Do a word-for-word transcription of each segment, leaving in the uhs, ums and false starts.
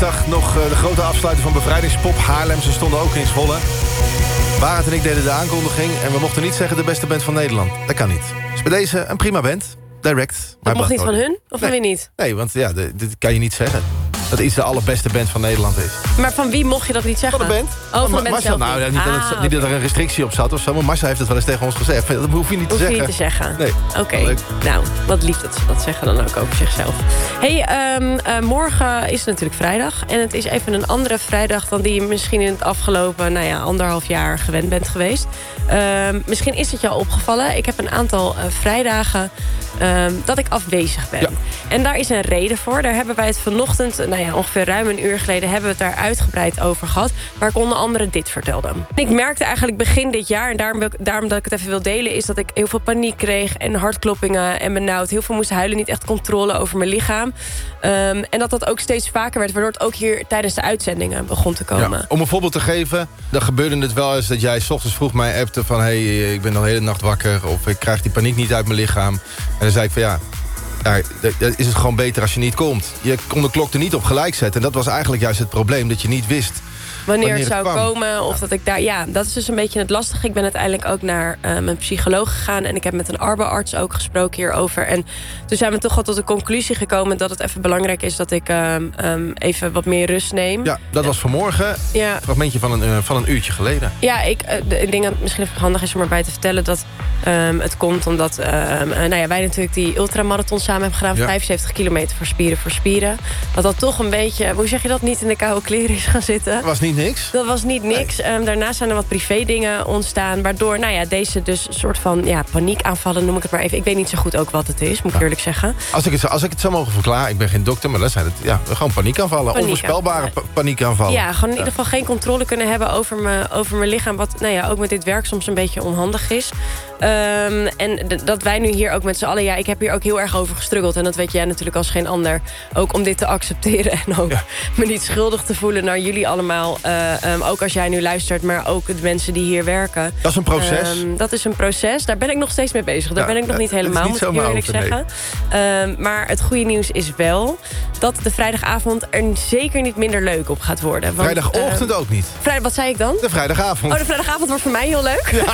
vrijdag nog uh, de grote afsluiting van Bevrijdingspop. Haarlem, ze stonden ook in Zwolle. Barend en ik deden de aankondiging. En we mochten niet zeggen de beste band van Nederland. Dat kan niet. Dus bij deze een prima band. Direct. Dat mocht niet van hun? Of van nee. wie niet? Nee, want ja, de, dit kan je niet zeggen. Dat iets de allerbeste band van Nederland is. Maar van wie mocht je dat niet zeggen? Van de band. Oh, van de band Marcel, zelf nou, ja, niet, ah, dat het, okay. niet dat er een restrictie op zat of zo. Maar Marcel heeft het wel eens tegen ons gezegd. Dat hoef je niet te hoef zeggen. je niet te zeggen. Nee. Oké, okay. Nou, wat lief dat ze dat zeggen dan ook over zichzelf. Hey, um, uh, morgen is het natuurlijk vrijdag. En het is even een andere vrijdag dan die je misschien in het afgelopen nou ja, anderhalf jaar gewend bent geweest. Um, misschien is het je al opgevallen. Ik heb een aantal uh, vrijdagen um, dat ik afwezig ben. Ja. En daar is een reden voor. Daar hebben wij het vanochtend, nou ja, ongeveer ruim een uur geleden, hebben we het daar uitgebreid over gehad. Waar ik onder andere dit vertelde. Ik merkte eigenlijk begin dit jaar, en daarom, daarom dat ik het even wil delen, is dat ik heel veel paniek kreeg en hartkloppingen en benauwd. Heel veel moest huilen, niet echt controle over mijn lichaam. Um, en dat dat ook steeds vaker werd, waardoor het ook hier tijdens de uitzendingen begon te komen. Ja, om een voorbeeld te geven, dan gebeurde het wel eens dat jij 's ochtends vroeg mij appte van hey, ik ben al de hele nacht wakker, of ik krijg die paniek niet uit mijn lichaam. En dan zei ik van ja, ja, dan is het gewoon beter als je niet komt. Je kon de klok er niet op gelijk zetten. En dat was eigenlijk juist het probleem, dat je niet wist wanneer, wanneer het zou het kwam. komen. Of ja. dat ik daar. Ja, dat is dus een beetje het lastige. Ik ben uiteindelijk ook naar uh, mijn psycholoog gegaan. En ik heb met een arbeidsarts ook gesproken hierover. En toen zijn we toch wel tot de conclusie gekomen dat het even belangrijk is dat ik um, um, even wat meer rust neem. Ja, dat was vanmorgen. Ja. Een fragmentje van een, uh, van een uurtje geleden. Ja, ik, uh, de, ik denk dat het misschien even handig is om erbij te vertellen dat um, het komt omdat um, uh, nou ja, wij natuurlijk die ultramarathon samen hebben gedaan. Ja. vijfenzeventig kilometer voor spieren voor spieren. Dat dat toch een beetje, hoe zeg je dat, niet in de koude kleren is gaan zitten. Dat was niet niks. Dat was niet niks. Nee. Um, daarna zijn er wat privé dingen ontstaan. Waardoor nou ja, deze dus soort van ja, paniekaanvallen, noem ik het maar even. Ik weet niet zo goed ook wat het is, moet ik ja. eerlijk zeggen. Als ik, het, als ik het zou mogen verklaren, ik ben geen dokter, maar dat zijn het ja, gewoon paniekaanvallen. Paniek onvoorspelbare pa paniekaanvallen. Ja, gewoon in ieder geval geen controle kunnen hebben over mijn, over mijn lichaam. Wat nou ja, ook met dit werk soms een beetje onhandig is. Um, en dat wij nu hier ook met z'n allen, ja, ik heb hier ook heel erg over gestruggeld. En dat weet jij natuurlijk als geen ander. Ook om dit te accepteren en ook ja. me niet schuldig te voelen naar jullie allemaal. Uh, um, ook als jij nu luistert, maar ook de mensen die hier werken. Dat is een proces. Um, dat is een proces. Daar ben ik nog steeds mee bezig. Daar ja, ben ik nog niet helemaal, niet moet ik eerlijk over, zeggen. Nee. Um, maar het goede nieuws is wel dat de vrijdagavond er zeker niet minder leuk op gaat worden. Want, Vrijdagochtend uh, ook niet. Vrijdag, wat zei ik dan? De vrijdagavond. Oh, de vrijdagavond wordt voor mij heel leuk. Ja.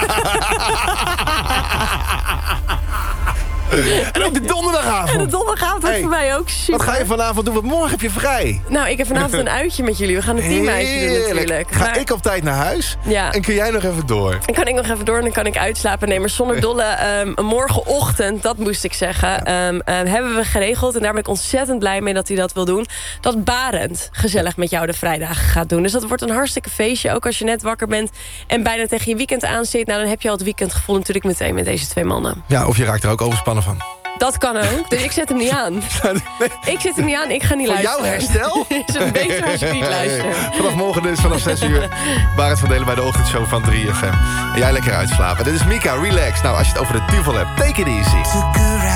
En ook de donderdagavond. En de donderdagavond wordt hey, voor mij ook super. Wat ga je vanavond doen? Want morgen heb je vrij. Nou, ik heb vanavond een uitje met jullie. We gaan een teamuitje doen natuurlijk. Ga maar... ik op tijd naar huis ja. en kun jij nog even door? Dan kan ik nog even door en dan kan ik uitslapen. Nee, maar zonder dolle, um, morgenochtend, dat moest ik zeggen, ja. um, um, hebben we geregeld. En daar ben ik ontzettend blij mee dat hij dat wil doen. Dat Barend gezellig met jou de vrijdagen gaat doen. Dus dat wordt een hartstikke feestje. Ook als je net wakker bent en bijna tegen je weekend aan zit. Nou, dan heb je al het weekendgevoel natuurlijk meteen met deze twee mannen. Ja, of je raakt er ook overspannen van. Dat kan ook, dus ik zet hem niet aan. Nee. Ik zet hem niet aan, ik ga niet Voor luisteren. Voor jouw herstel? Is het beter als je niet luistert. Vanaf morgen dus, vanaf zes uur. Barend van Delen bij de ochtendshow van drie F M. En jij lekker uitslapen. Dit is Mika, relax. Nou, als je het over de duivel hebt, take it easy.